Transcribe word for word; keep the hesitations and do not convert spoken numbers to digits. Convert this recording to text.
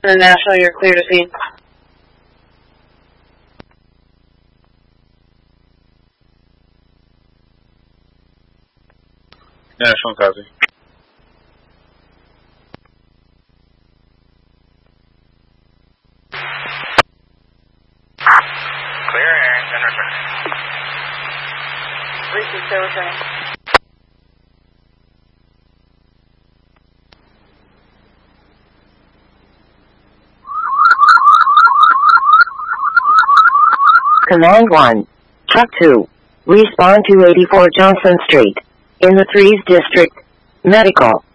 The National, you're clear to scene. National, copy. Clear air, then return. three six zero returning. Command one. Truck two. Respawn to eighty-four Johnson Street. In the threes District. Medical.